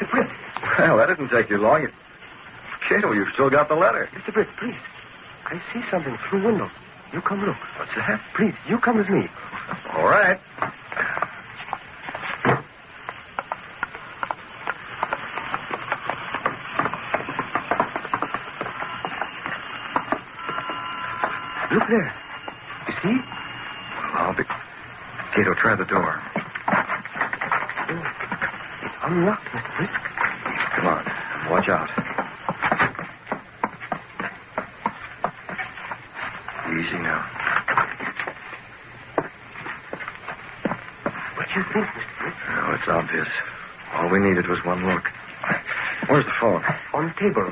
Mr. Britt. Well, that didn't take you long. Cato, you've still got the letter. Mr. Britt, please. I see something through the window. You come look. What's that? Please, you come with me. All right. Look there. You see? I'll be... Cato, try the door. It's unlocked, Mr. Britt. Come on. Watch out. Easy now. What do you think, Mr. Britt? Oh, it's obvious. All we needed was one look. Where's the phone? On the table.